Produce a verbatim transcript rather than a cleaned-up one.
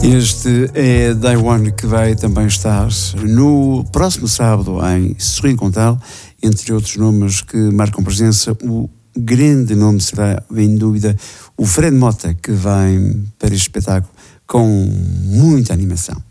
Este é Day One, que vai também estar no próximo sábado em Sorriso Contal, entre outros nomes que marcam presença. O grande nome será, em dúvida, o Fred Mota, que vem para este espetáculo com muita animação.